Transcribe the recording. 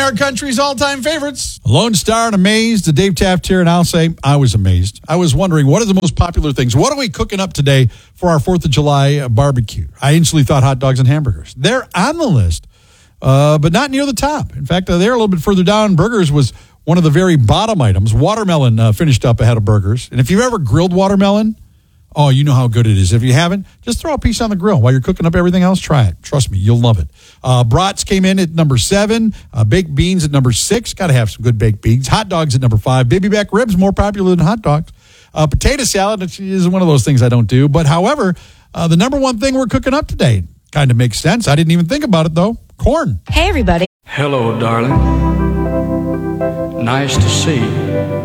our country's all-time favorites. Lone Star and Amazed, the Dave Taft here, and I'll say I was amazed. I was wondering, what are the most popular things? What are we cooking up today for our 4th of July barbecue? I instantly thought hot dogs and hamburgers. They're on the list, but not near the top. In fact, they're a little bit further down. Burgers was one of the very bottom items. Watermelon finished up ahead of burgers. And if you've ever grilled watermelon, oh, you know how good it is. If you haven't, just throw a piece on the grill. While you're cooking up everything else, try it. Trust me, you'll love it. Brats came in at number 7. Baked beans at number 6. Got to have some good baked beans. Hot dogs at number 5. Baby back ribs, more popular than hot dogs. Potato salad, which is one of those things I don't do. But however, the number one thing we're cooking up today kind of makes sense. I didn't even think about it, though. Corn. Hey, everybody. Hello, darling. Nice to see you.